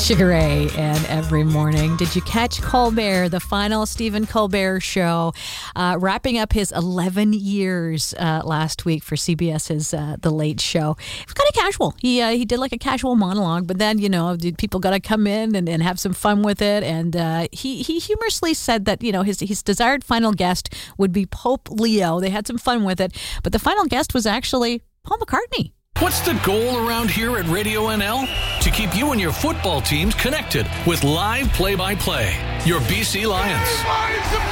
Sugar Ray and Every Morning. Did you catch Colbert, the final Stephen Colbert show, wrapping up his 11 years last week for CBS's The Late Show? It was kind of casual. He did like a casual monologue, but then, people got to come in and have some fun with it. And he humorously said that, his desired final guest would be Pope Leo. They had some fun with it, but the final guest was actually Paul McCartney. What's the goal around here at Radio NL? To keep you and your football teams connected with live play-by-play. Your BC Lions. The Lions have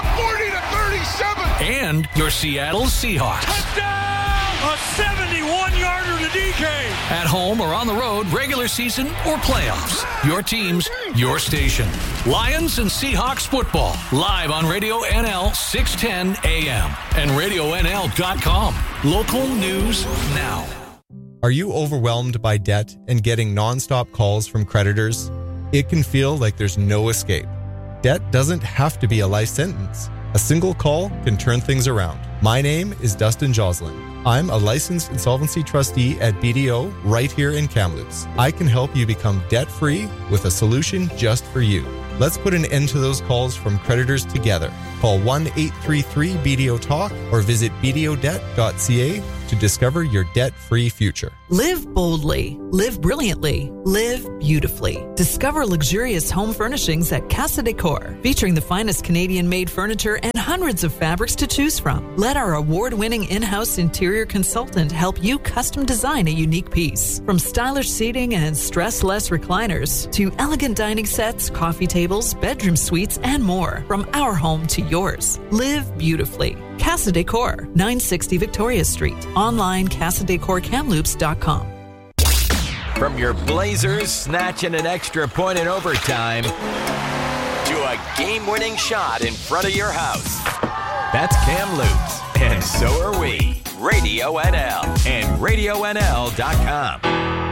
gone up 40-37. And your Seattle Seahawks. Touchdown! A 71-yarder to DK. At home or on the road, regular season or playoffs. Your teams, your station. Lions and Seahawks football. Live on Radio NL 610 AM and RadioNL.com. Local news now. Are you overwhelmed by debt and getting nonstop calls from creditors? It can feel like there's no escape. Debt doesn't have to be a life sentence. A single call can turn things around. My name is Dustin Joslin. I'm a licensed insolvency trustee at BDO right here in Kamloops. I can help you become debt-free with a solution just for you. Let's put an end to those calls from creditors together. Call 1-833-BDO-TALK or visit bdodebt.ca to discover your debt-free future. Live boldly, live brilliantly, live beautifully. Discover luxurious home furnishings at Casa Decor, featuring the finest Canadian-made furniture and hundreds of fabrics to choose from. Let our award-winning in-house interior consultant help you custom design a unique piece. From stylish seating and stress-less recliners to elegant dining sets, coffee tables, bedroom suites, and more. From our home to yours. Live beautifully. Casa Decor, 960 Victoria Street. Online, CasaDecorKamloops.com. From your Blazers snatching an extra point in overtime to a game-winning shot in front of your house. That's Kamloops, and so are we. Radio NL and RadioNL.com.